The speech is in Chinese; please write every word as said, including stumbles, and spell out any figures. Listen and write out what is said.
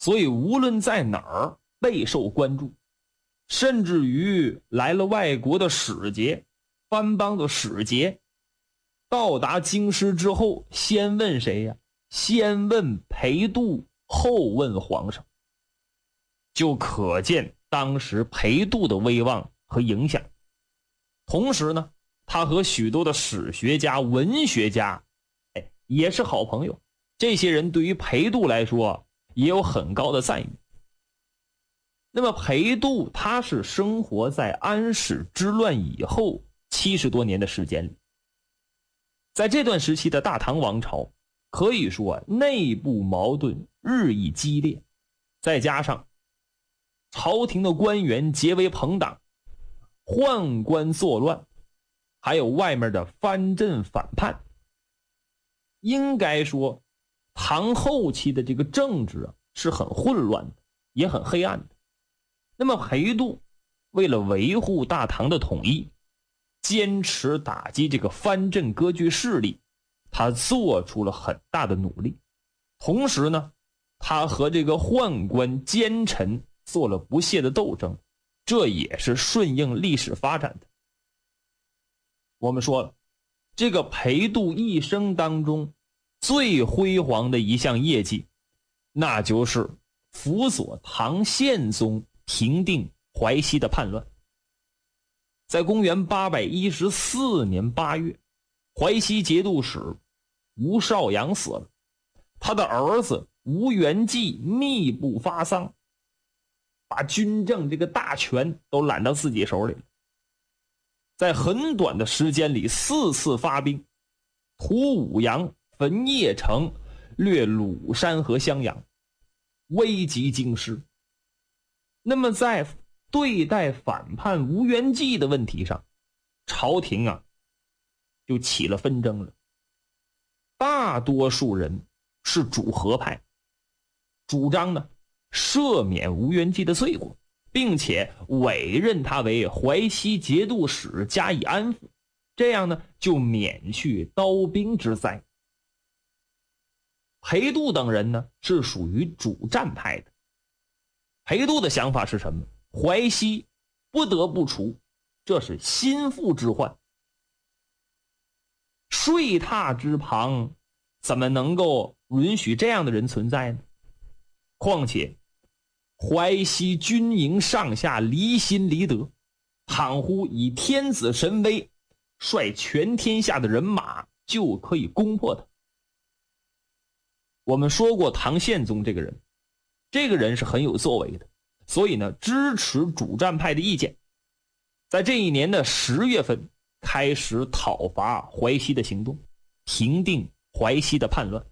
所以无论在哪儿备受关注，甚至于来了外国的使节，藩邦的使节到达京师之后，先问谁呀？先问裴度，后问皇上，就可见当时裴度的威望和影响。同时呢，他和许多的史学家、文学家，哎，也是好朋友。这些人对于裴度来说也有很高的赞誉。那么裴度他是生活在安史之乱以后七十多年的时间里，在这段时期的大唐王朝可以说内部矛盾日益激烈，再加上朝廷的官员结为朋党，宦官作乱，还有外面的藩镇反叛，应该说唐后期的这个政治啊是很混乱的，也很黑暗的。那么裴度为了维护大唐的统一，坚持打击这个藩镇割据势力，他做出了很大的努力。同时呢，他和这个宦官奸臣做了不懈的斗争，这也是顺应历史发展的。我们说了，这个裴度一生当中最辉煌的一项业绩，那就是辅佐唐宪宗平定淮西的叛乱。在公元八百一十四年八月，淮西节度使吴少阳死了，他的儿子吴元济密不发丧，把军政这个大权都揽到自己手里了。在很短的时间里四次发兵，屠武阳、焚邺城，掠鲁山和襄阳，危及京师。那么在对待反叛吴元济的问题上，朝廷啊就起了纷争了。大多数人是主和派，主张呢赦免吴元济的罪过，并且委任他为淮西节度使加以安抚，这样呢就免去刀兵之灾。裴度等人呢是属于主战派的。裴度的想法是什么？淮西不得不除，这是心腹之患。睡榻之旁怎么能够允许这样的人存在呢？况且淮西军营上下离心离德，倘乎以天子神威率全天下的人马就可以攻破他。我们说过唐宪宗这个人，这个人是很有作为的，所以呢支持主战派的意见。在这一年的十月份开始讨伐淮西的行动，平定淮西的叛乱。